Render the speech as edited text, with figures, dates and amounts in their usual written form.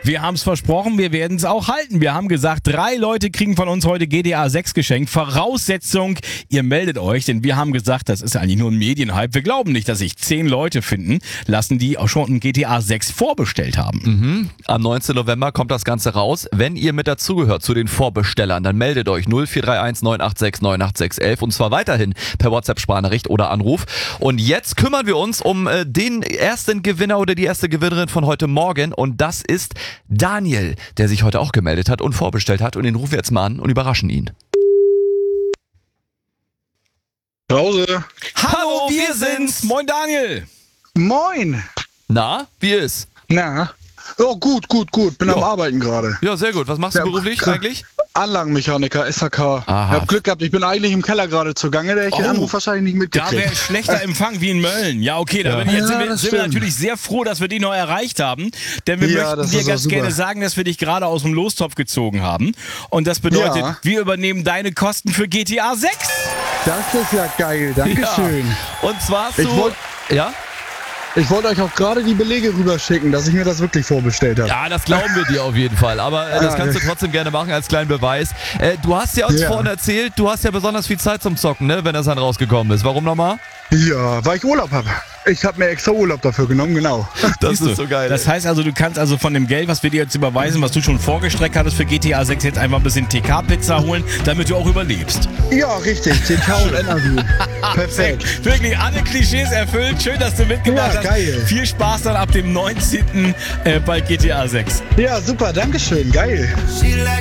Wir haben es versprochen, wir werden es auch halten. Wir haben gesagt, 3 Leute kriegen von uns heute GTA 6 geschenkt. Voraussetzung, ihr meldet euch, denn wir haben gesagt, das ist eigentlich nur ein Medienhype. Wir glauben nicht, dass sich 10 Leute finden lassen, die auch schon ein GTA 6 vorbestellt haben. Am 19. November kommt das Ganze raus. Wenn ihr mit dazugehört zu den Vorbestellern, dann meldet euch 0431 986 98611 und zwar weiterhin per WhatsApp-Sprachnachricht oder Anruf. Und jetzt kümmern wir uns um den ersten Gewinner oder die erste Gewinnerin von heute Morgen und das ist Daniel, der sich heute auch gemeldet hat und vorbestellt hat und den rufen wir jetzt mal an und überraschen ihn. Pause. Hallo, wir sind's. Moin Daniel. Moin. Na, wie ist? Na? Oh, gut. Bin am Arbeiten gerade. Ja, sehr gut. Was machst du beruflich eigentlich? Anlagenmechaniker, SHK. Aha. Ich hab Glück gehabt, ich bin eigentlich im Keller gerade zugange, der ich den Anruf wahrscheinlich nicht Da mitgekriegt. wäre schlechter Empfang wie in Mölln. Ja, okay, da sind wir stimmt. natürlich sehr froh, dass wir dich noch erreicht haben. Denn wir Ja, möchten das dir ist ganz auch super. gerne sagen, dass wir dich gerade aus dem Lostopf gezogen haben. Und das bedeutet, Ja. wir übernehmen deine Kosten für GTA 6. Das ist ja geil, Dankeschön. Und zwar hast Ich du... wollt- Ja? Ich wollte euch auch gerade die Belege rüberschicken, dass ich mir das wirklich vorbestellt habe. Ja, das glauben wir dir auf jeden Fall. Aber das kannst du trotzdem gerne machen als kleinen Beweis. Du hast ja uns vorhin erzählt, du hast ja besonders viel Zeit zum Zocken, ne, wenn das dann rausgekommen ist. Warum nochmal? Ja, weil ich Urlaub habe. Ich habe mir extra Urlaub dafür genommen, genau. Das ist so geil. Das heißt also, du kannst also von dem Geld, was wir dir jetzt überweisen, was du schon vorgestreckt hattest für GTA 6, jetzt einfach ein bisschen TK-Pizza holen, damit du auch überlebst. Ja, richtig. TK und Energy. Perfekt. Wirklich alle Klischees erfüllt. Schön, dass du mitgemacht Ja, hast. geil. Viel Spaß dann ab dem 19. bei GTA 6. Ja, super. Dankeschön. Geil. She like